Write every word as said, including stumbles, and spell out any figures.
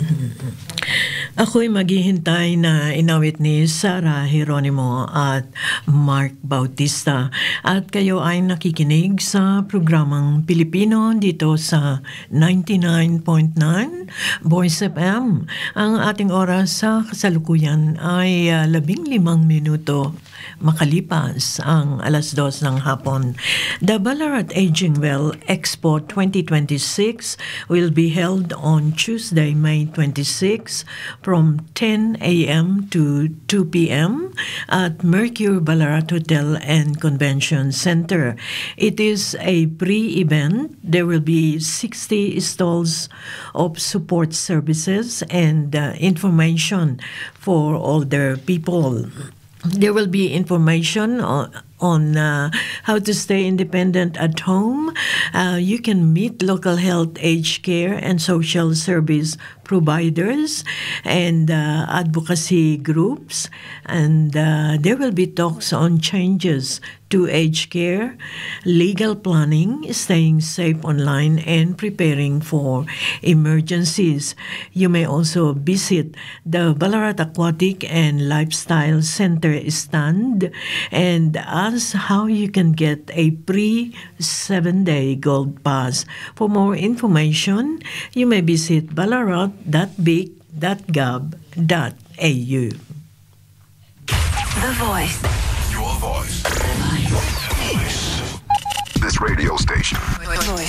Ako'y maghihintay na inawit ni Sarah Geronimo at Mark Bautista. At kayo ay nakikinig sa programang Pilipino dito sa ninety-nine point nine Voice F M. Ang ating oras sa kasalukuyan ay uh, labing limang minuto makalipas ang alas dos ng hapon. The Ballarat Aging Well Expo twenty twenty-six will be held on Tuesday, May twenty-sixth from ten a.m. to two p.m. at Mercure Ballarat Hotel and Convention Center. It is a pre-event. There will be sixty stalls of support services and uh, information for older people. There will be information on, on uh, how to stay independent at home. Uh, you can meet local health, aged care, and social service providers and uh, advocacy groups. And uh, there will be talks on changes to aged care, legal planning, staying safe online, and preparing for emergencies. You may also visit the Ballarat Aquatic and Lifestyle Center stand and ask how you can get a free seven-day gold pass. For more information, you may visit ballarat dot bic dot gov dot a u. The Voice. Your voice. Your voice. This radio station. Voice.